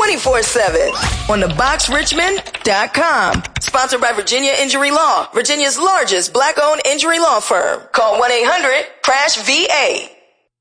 24/7 on theboxrichmond.com. Sponsored by Virginia Injury Law, Virginia's largest black-owned injury law firm. Call 1-800-CRASH-VA.